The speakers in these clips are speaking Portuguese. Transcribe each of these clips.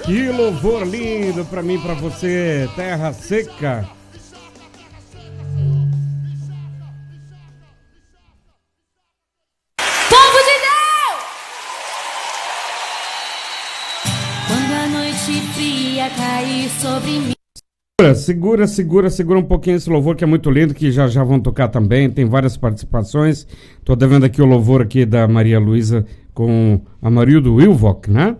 Que louvor lindo pra mim, pra você, Terra Seca. Povo de Deus! Quando a noite fria cair sobre mim. Segura um pouquinho esse louvor que é muito lindo, que já vão tocar também, tem várias participações. Tô devendo aqui o louvor aqui da Maria Luísa com a Marildo Wilvock, né?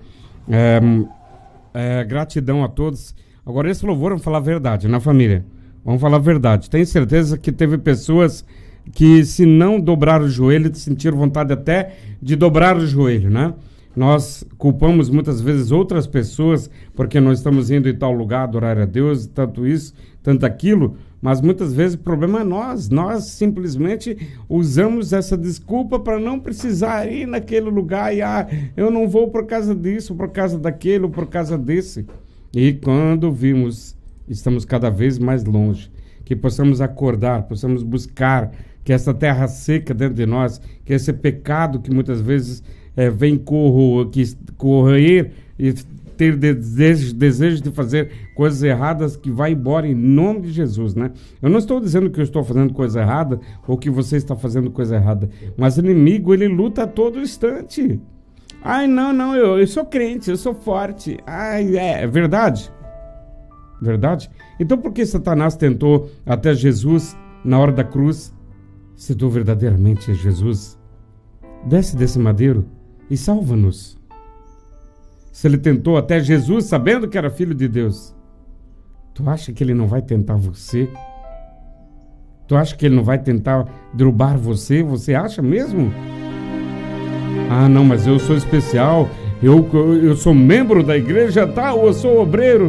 Gratidão a todos. Agora esse louvor, vamos falar a verdade, né, família? Vamos falar a verdade. Tenho certeza que teve pessoas que, se não dobrar o joelho, sentiram vontade até de dobrar o joelho, né? Nós culpamos muitas vezes outras pessoas porque nós estamos indo em tal lugar adorar a Deus, tanto isso, tanto aquilo, mas muitas vezes o problema é nós. Nós simplesmente usamos essa desculpa para não precisar ir naquele lugar e eu não vou por causa disso, por causa daquele, por causa desse. E quando vimos, estamos cada vez mais longe. Que possamos acordar, possamos buscar que essa terra seca dentro de nós, que esse pecado que muitas vezes vem correr e ter desejo de fazer coisas erradas, que vai embora em nome de Jesus, né? Eu não estou dizendo que eu estou fazendo coisa errada ou que você está fazendo coisa errada, mas o inimigo, ele luta a todo instante. Não, eu sou crente, eu sou forte. É verdade? Verdade? Então por que Satanás tentou até Jesus na hora da cruz? Se tu verdadeiramente és Jesus, desce desse madeiro e salva-nos. Se ele tentou até Jesus sabendo que era filho de Deus, tu acha que ele não vai tentar você? Tu acha que ele não vai tentar derrubar você? Você acha mesmo? Não, mas eu sou especial, eu sou membro da igreja tal, eu sou obreiro.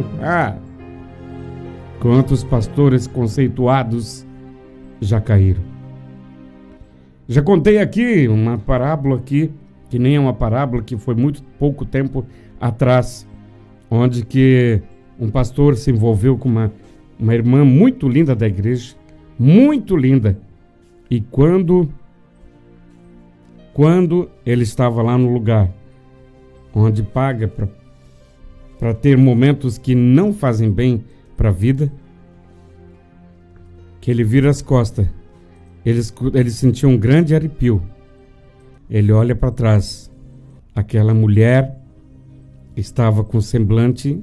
Quantos pastores conceituados já caíram? Já contei aqui uma parábola aqui, que nem é uma parábola, que foi muito pouco tempo atrás, onde que um pastor se envolveu com uma irmã muito linda da igreja, muito linda. E quando ele estava lá no lugar onde paga para ter momentos que não fazem bem para a vida, que ele vira as costas, ele sentiu um grande arrepio. Ele olha para trás. Aquela mulher estava com o semblante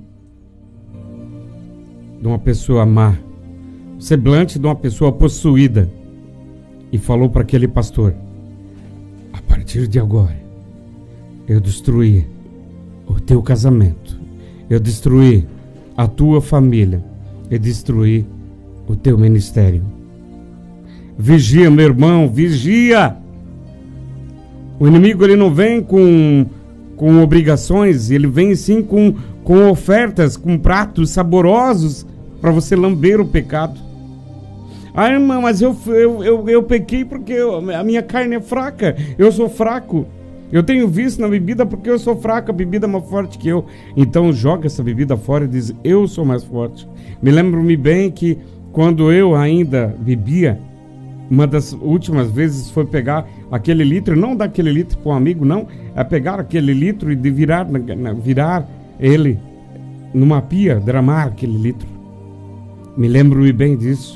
de uma pessoa má, o semblante de uma pessoa possuída, e falou para aquele pastor: a partir de agora eu destruí o teu casamento, eu destruí a tua família, eu destruí o teu ministério. Vigia, meu irmão, vigia. O inimigo, ele não vem com obrigações, ele vem sim com ofertas, com pratos saborosos para você lamber o pecado. Irmão, mas eu pequei porque a minha carne é fraca, eu sou fraco. Eu tenho vício na bebida porque eu sou fraco, a bebida é mais forte que eu. Então joga essa bebida fora e diz: eu sou mais forte. Me lembro-me bem que quando eu ainda bebia, uma das últimas vezes foi pegar aquele litro, não dar aquele litro para um amigo, não, é pegar aquele litro e de virar ele numa pia, derramar aquele litro. Me lembro-me bem disso.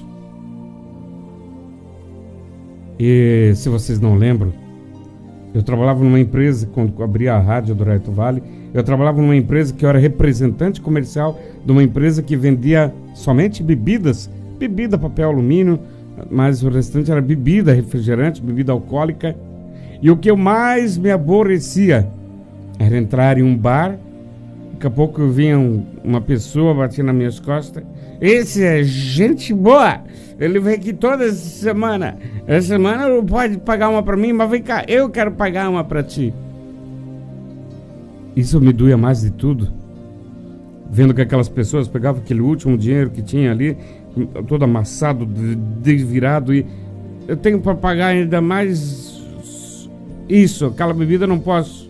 E se vocês não lembram, eu trabalhava numa empresa, quando abri a rádio do Reto Vale, eu trabalhava numa empresa que eu era representante comercial de uma empresa que vendia somente bebidas, bebida, papel alumínio, mas o restante era bebida, refrigerante, bebida alcoólica. E o que eu mais me aborrecia era entrar em um bar. Daqui a pouco eu vinha uma pessoa, batia nas minhas costas: esse é gente boa, ele vem aqui toda semana. Essa semana não pode pagar uma para mim, mas vem cá, eu quero pagar uma para ti. Isso me doía mais de tudo, vendo que aquelas pessoas pegavam aquele último dinheiro que tinha ali, todo amassado, desvirado, e eu tenho para pagar ainda mais isso, aquela bebida eu não posso.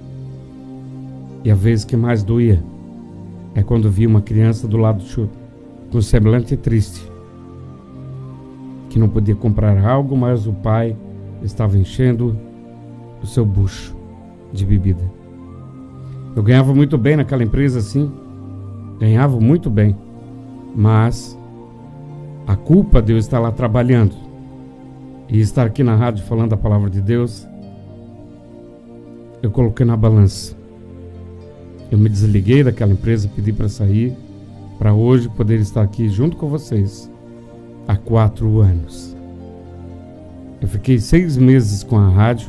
E a vez que mais doía é quando vi uma criança do lado com semblante triste, que não podia comprar algo, mas o pai estava enchendo o seu bucho de bebida. Eu ganhava muito bem naquela empresa, sim. Ganhava muito bem. Mas a culpa de eu estar lá trabalhando e estar aqui na rádio falando a palavra de Deus, eu coloquei na balança. Eu me desliguei daquela empresa, pedi para sair, para hoje poder estar aqui junto com vocês há 4 anos. Eu fiquei 6 meses com a rádio,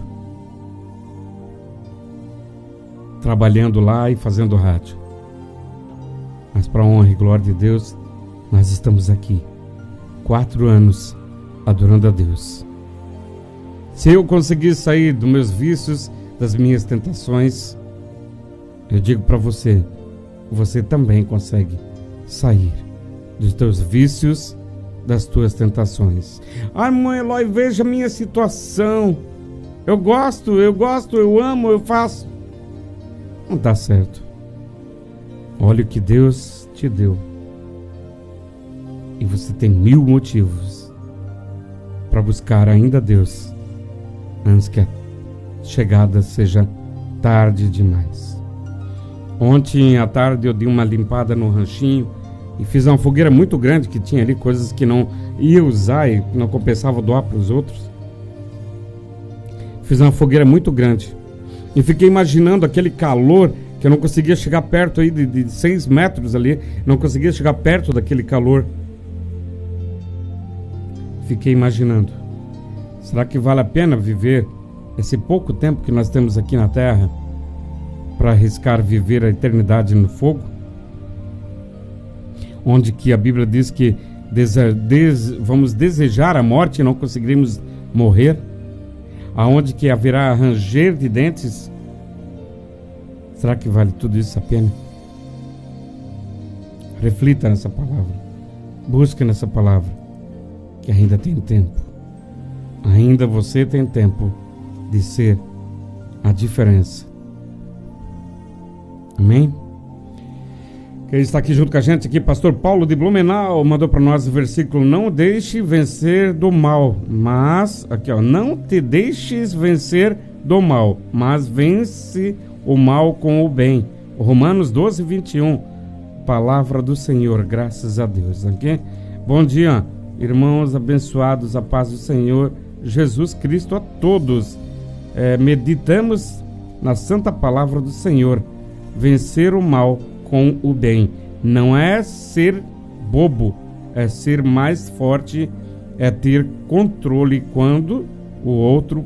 trabalhando lá e fazendo rádio. Mas para a honra e glória de Deus, nós estamos aqui 4 anos adorando a Deus. Se eu conseguir sair dos meus vícios, das minhas tentações, eu digo para você, você também consegue sair dos teus vícios, das tuas tentações. Ai, mãe Eloy, veja a minha situação. Eu gosto, eu amo, eu faço. Não dá certo. Olha o que Deus te deu. E você tem 1000 motivos para buscar ainda Deus antes que a chegada seja tarde demais. Ontem à tarde eu dei uma limpada no ranchinho e fiz uma fogueira muito grande que tinha ali coisas que não ia usar e não compensava doar para os outros. Fiz uma fogueira muito grande e fiquei imaginando aquele calor que eu não conseguia chegar perto aí de 6 metros ali, não conseguia chegar perto daquele calor. Fiquei imaginando, será que vale a pena viver esse pouco tempo que nós temos aqui na Terra para arriscar viver a eternidade no fogo? Onde que a Bíblia diz que vamos desejar a morte e não conseguiremos morrer? Aonde que haverá ranger de dentes? Será que vale tudo isso a pena? Reflita nessa palavra. Busque nessa palavra. Que ainda tem tempo. Ainda você tem tempo de ser a diferença. Amém? Quem está aqui junto com a gente aqui, pastor Paulo de Blumenau, mandou para nós o versículo: não deixe vencer do mal, mas, aqui ó, não te deixes vencer do mal, mas vence o mal com o bem. Romanos 12, 21, palavra do Senhor, graças a Deus. Okay? Bom dia, irmãos abençoados, a paz do Senhor Jesus Cristo a todos. Meditamos na santa palavra do Senhor. Vencer o mal com o bem. Não é ser bobo, é ser mais forte, é ter controle quando o outro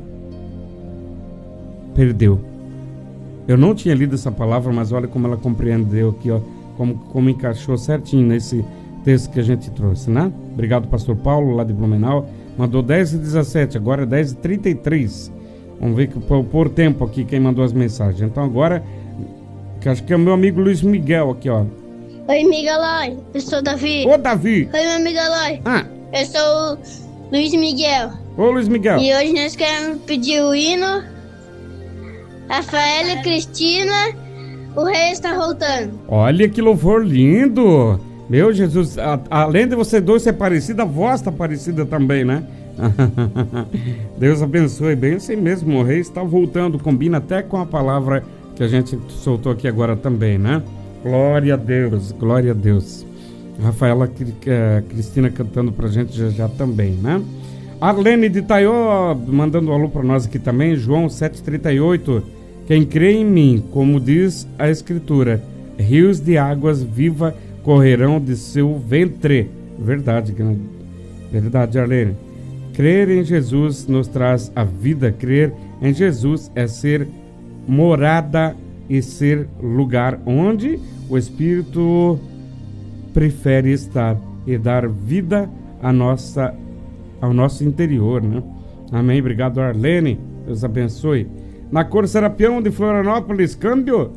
perdeu. Eu não tinha lido essa palavra, mas olha como ela compreendeu aqui, ó, como encaixou certinho nesse texto que a gente trouxe, né? Obrigado, pastor Paulo, lá de Blumenau. Mandou 10h17, agora é 10h33. Vamos ver por tempo aqui quem mandou as mensagens. Então agora, que acho que é o meu amigo Luiz Miguel aqui, ó. Oi, Miguel, eu sou o Davi. Ô, Davi! Oi, meu amigo Eloy. Eu sou o Luiz Miguel. Ô, Luiz Miguel. E hoje nós queremos pedir o hino Rafaela e Cristina, o rei está voltando. Olha que louvor lindo! Meu Jesus, além de você dois ser parecido, a voz está parecida também, né? Deus abençoe, bem assim mesmo, o rei está voltando, combina até com a palavra que a gente soltou aqui agora também, né? Glória a Deus, glória a Deus. Rafaela Cristina cantando pra gente já também, né? Arlene de Taió mandando um alô pra nós aqui também, João 7,38. Quem crê em mim, como diz a Escritura, rios de águas vivas correrão de seu ventre. Verdade, verdade, Arlene. Crer em Jesus nos traz a vida. Crer em Jesus é ser morada e ser lugar onde o Espírito prefere estar e dar vida ao nosso interior, né? Amém. Obrigado, Arlene. Deus abençoe. Na Cor Serapião de Florianópolis, câmbio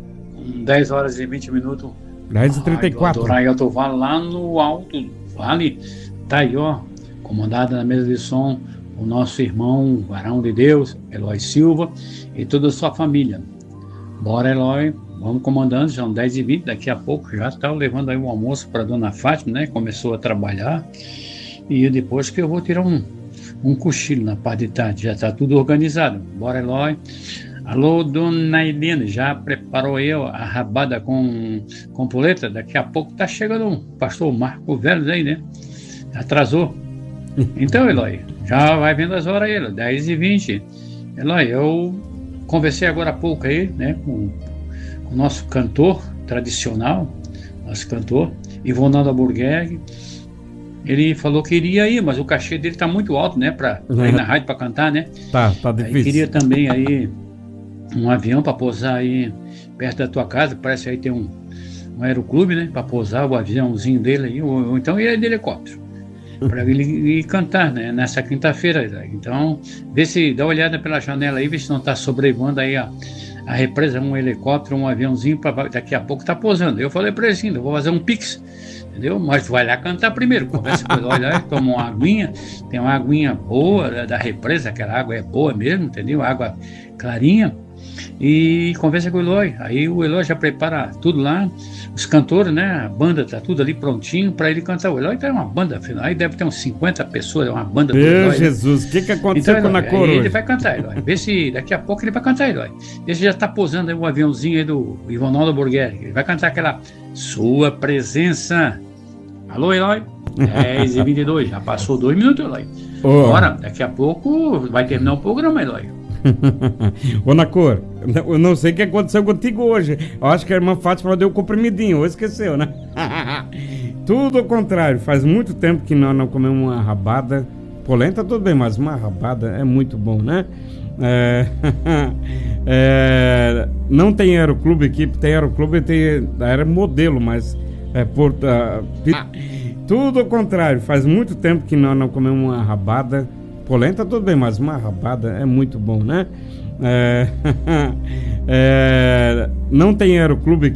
10h20. 10h34. Eu tô lá no alto do vale, tá aí, ó, comandado na mesa de som o nosso irmão varão de Deus, Eloy Silva, e toda a sua família. Bora, Eloy, vamos comandando, já são 10h20, daqui a pouco já está levando aí o almoço para dona Fátima, né? Começou a trabalhar, e depois que eu vou tirar um cochilo na parte de tarde, já está tudo organizado. Bora, Eloy, Alô, dona Helena, já preparou aí a rabada com polenta? Daqui a pouco tá chegando o pastor Marco Velho aí, né? Atrasou. Então, Eloy, já vai vendo as horas aí, 10h20. Eloy, eu conversei agora há pouco aí, né, com o nosso cantor tradicional, nosso cantor, Ivonaldo Albuquerque. Ele falou que iria ir, mas o cachê dele tá muito alto, né, pra ir na rádio pra cantar, né? Tá difícil. Aí queria também aí um avião pra pousar aí perto da tua casa, parece aí tem um aeroclube, né, pra pousar o aviãozinho dele aí, ou então ir de helicóptero, pra ele ir cantar, né, nessa quinta-feira. Então, vê se, dá uma olhada pela janela aí, vê se não tá sobrevoando aí a represa, um helicóptero, um aviãozinho, daqui a pouco tá pousando. Eu falei pra ele assim, eu vou fazer um pix, entendeu? Mas vai lá cantar primeiro, conversa com ele, olha, toma uma aguinha, tem uma aguinha boa da represa, aquela água é boa mesmo, entendeu? Água clarinha, e conversa com o Eloy. Aí o Eloy já prepara tudo lá, os cantores, né? A banda tá tudo ali prontinho para ele cantar. O Eloy tá uma banda, aí deve ter uns 50 pessoas, uma banda do Meu Eloy. Jesus, o que aconteceu então, com a coroa? Ele vai cantar, Eloy. Vê se daqui a pouco ele vai cantar, Eloy. Vê se já tá posando aí o aviãozinho aí do Ivonaldo Albuquerque. Ele vai cantar aquela Sua Presença. Alô, Eloy? 10h22, já passou 2 minutos, Eloy. Bora, daqui a pouco vai terminar o programa, Eloy. Ô, Nacor, eu não sei o que aconteceu contigo hoje. Eu acho que a irmã Fátima deu um comprimidinho, ou esqueceu, né? Tudo ao contrário, faz muito tempo que nós não comemos uma rabada. Polenta tudo bem, mas uma rabada é muito bom, né? Não tem aeroclube aqui, tem aeroclube, tem aeromodelo, mas tudo ao contrário, faz muito tempo que nós não comemos uma rabada. Polenta tudo bem, mas uma rabada é muito bom, né? Não tem aeroclube aqui.